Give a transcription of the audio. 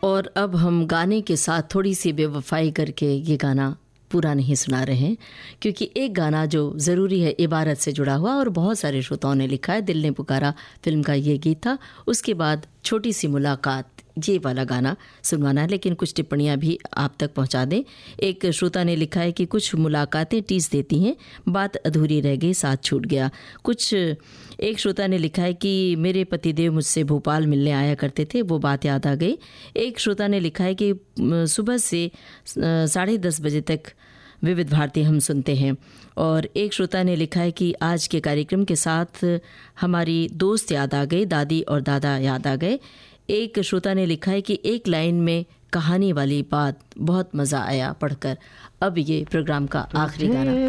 और अब हम गाने के साथ थोड़ी सी बेवफाई करके ये गाना पूरा नहीं सुना रहे हैं, क्योंकि एक गाना जो ज़रूरी है इबारत से जुड़ा हुआ और बहुत सारे श्रोताओं ने लिखा है। दिल ने पुकारा फिल्म का ये गीत था। उसके बाद छोटी सी मुलाकात, ये वाला गाना सुनवाना है, लेकिन कुछ टिप्पणियां भी आप तक पहुंचा दें। एक श्रोता ने लिखा है कि कुछ मुलाकातें टीस देती हैं, बात अधूरी रह गई, साथ छूट गया। एक श्रोता ने लिखा है कि मेरे पतिदेव मुझसे भोपाल मिलने आया करते थे, वो बात याद आ गई। एक श्रोता ने लिखा है कि सुबह से 10:30 बजे तक विविध भारती हम सुनते हैं। और एक श्रोता ने लिखा है कि आज के कार्यक्रम के साथ हमारी दोस्त याद आ गई, दादी और दादा याद आ गए। एक श्रोता ने लिखा है कि एक लाइन में कहानी वाली बात, बहुत मज़ा आया पढ़कर। अब ये प्रोग्राम का आखिरी गाना।